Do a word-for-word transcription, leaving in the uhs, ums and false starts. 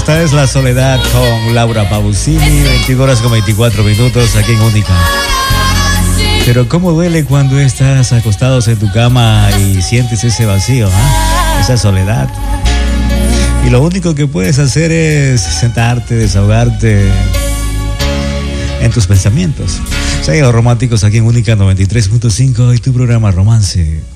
Esta es La Soledad con Laura Pausini, veintiuna horas con veinticuatro minutos aquí en Única. Pero cómo duele cuando estás acostados en tu cama y sientes ese vacío, ¿eh? Esa soledad. Y lo único que puedes hacer es sentarte, desahogarte en tus pensamientos. Seguimos románticos aquí en Única noventa y tres punto cinco y tu programa Romance